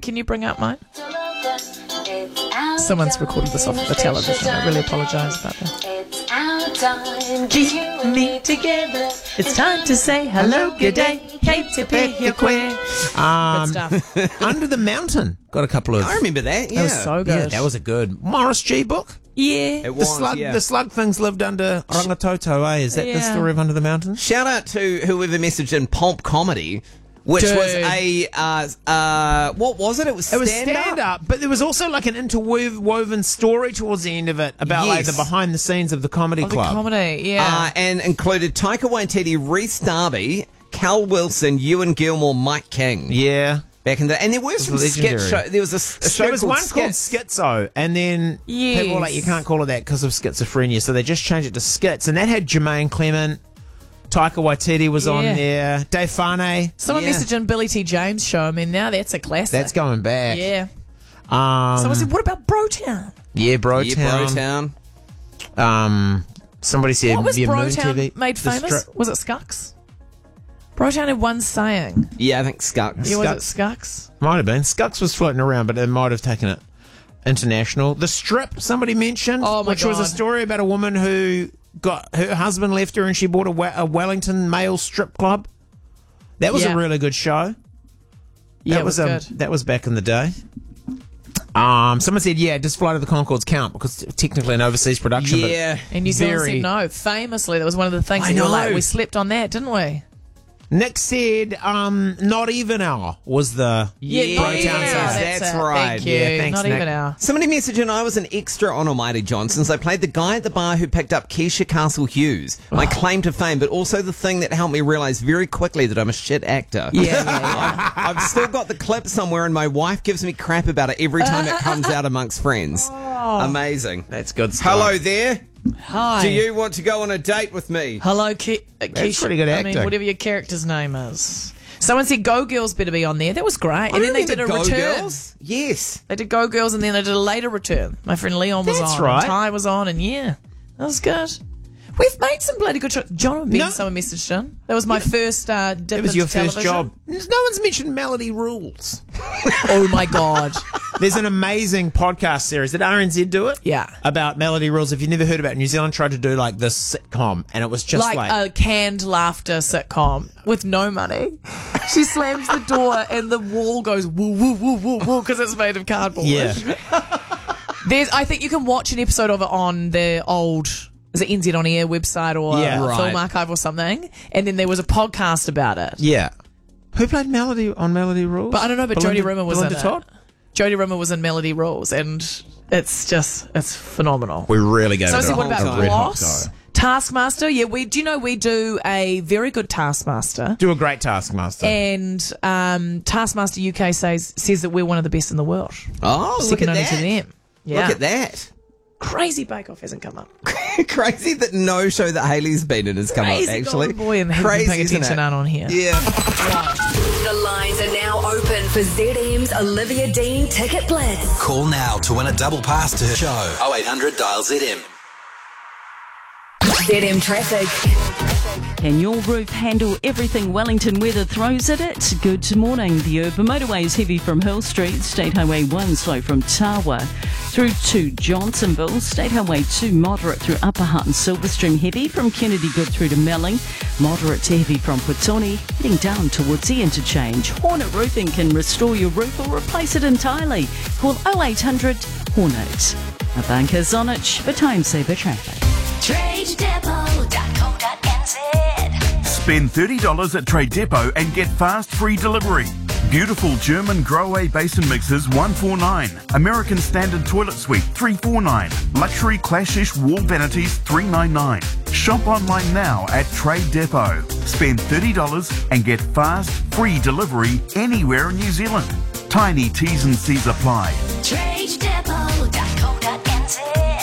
Can you bring up mine? Someone's recorded this off of the television. I really apologise about that. It's our time, You and me together. It's time to say hello, good day. Katy Perry, queer. Good stuff. Under the Mountain. Got a couple of... I remember that. Yeah. That was so good. Yeah, that was a good Morris G book. Yeah. It was. The slug things lived under Rangitoto, eh? Is that the Yeah. story of Under the Mountain? Shout out to whoever messaged in Pulp Comedy, which was a what was it? It was It was stand-up? stand-up, but there was also like an interwoven story towards the end of it about like the Yes. behind the scenes of the comedy Of the club. comedy, yeah. and included Taika Waititi, Reese Darby, Cal Wilson, Ewan Gilmore, Mike King. Yeah. Back in the and there were some sketch legendary. show. There was a show There was called one called Skits. Schizo, and then people were like, you can't call it that because of schizophrenia, so they just changed it to Skits, and that had Jermaine Clement, Taika Waititi was on Yeah. there, Dave Farnay. Someone Yeah. messaged in Billy T. James show. I mean, now that's a classic. That's going back. Yeah. Um, Someone said, what about Brotown? yeah, Brotown. Yeah, Brotown. Somebody said What was the Moon Brotown TV. made The famous? Was it Skucks? Brotown had one saying. Yeah, I think Skucks. Yeah, was it Skucks? Might have been. Skucks was floating around, but it might have taken it international. The Strip, somebody mentioned, Oh, my which was a God. story about a woman who got her husband left her and she bought a Wellington male strip club. That was Yeah. a really good show. Yeah, That it was was good. that was back in the day. Someone said, yeah, does Flight of the Conchords count? Because technically an overseas production. but Yeah. And New Zealand very- said no. Famously, that was one of the things I that you were know. like, we slept on that, didn't we? Nick said, Not Even Hour was the Yeah, not even Brotown hour. side. That's it. right. Thank you. Yeah, thanks, not Nick. even hour. Somebody messaged in, I was an extra on Almighty Johnson's. I played the guy at the bar who picked up Keisha Castle Hughes. My claim to fame, but also the thing that helped me realise very quickly that I'm a shit actor. Yeah. I've still got the clip somewhere and my wife gives me crap about it every time it comes out amongst friends. Amazing. That's good stuff. Hello there. Hi. Do you want to go on a date with me? Hello, Keisha. pretty good I mean, acting. whatever your character's name is. Someone said Go Girls better be on there. That was great. And I then they remember did a Go return. Girls. Yes. They did Go Girls and then they did a later return. My friend Leon was That's on. right. And Ty was on, and yeah, that was good. We've made some bloody good shows. John and Ben, No. someone messaged in. That was my first dip It was your into first television. job. No one's mentioned Melody Rules. Oh my God. There's an amazing podcast series. Did RNZ do it? Yeah. About Melody Rules. If you've never heard about it, New Zealand tried to do like this sitcom, and it was just Like a canned laughter sitcom with no money. She slams the door and the wall goes woo, woo, woo, woo, woo, because it's made of cardboard. yeah. I think you can watch an episode of it on the old, is it NZ On Air website or Yeah. Film Right. Archive or something. And then there was a podcast about it. Yeah. Who played Melody on Melody Rules? But I don't know, but Jodie Rimmer was Belinda in Todd? it. Jodie Rimmer was in Melody Rules, and it's phenomenal. We really gave So I it said, a what whole about red hot Ross? go. Taskmaster? Yeah, we do a very good Taskmaster. Do a great Taskmaster. And Taskmaster UK says that we're one of the best in the world. Oh, look Second at only that. to them. Yeah. Look at that. Crazy Bake Off hasn't come up. Crazy that no show that Hayley's been in has come Crazy up, actually. Golden Boy and Haven't Crazy, Paying isn't Attention it? aren't on here. Yeah. The lines are now open for ZM's Olivia Dean Ticket Blitz. Call now to win a double pass to her show. 0800 dial ZM. ZM Traffic. Can your roof handle everything Wellington weather throws at it? Good morning. The urban motorway is heavy from Hill Street, State Highway 1 slow from Tawa through to Johnsonville, State Highway 2 moderate through Upper Hutt and Silverstream, heavy from Kennedy Good through to Melling, moderate to heavy from Putoni, heading down towards the interchange. Hornet Roofing can restore your roof or replace it entirely. Call 0800 Hornet. A banker Zonich for Time Saver Traffic. TradeDepot.co.nz. Spend $30 at Trade Depot and get fast free delivery. Beautiful German Grohe basin mixers $149. American Standard Toilet Suite $349. Luxury Clashish wall vanities $399. Shop online now at Trade Depot. Spend $30 and get fast free delivery anywhere in New Zealand. Tiny T's and C's apply. TradeDepot.co.nz.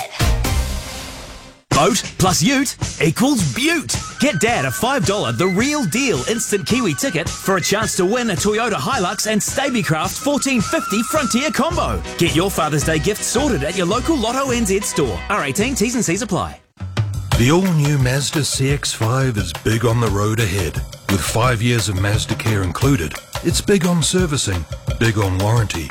Boat plus ute equals beaut. Get Dad a $5 The Real Deal instant Kiwi ticket for a chance to win a Toyota Hilux and Stabicraft 1450 Frontier combo. Get your Father's Day gift sorted at your local Lotto NZ store. R18 T's and C's apply. The all-new Mazda CX-5 is big on the road ahead. With 5 years of Mazda Care included, it's big on servicing, big on warranty,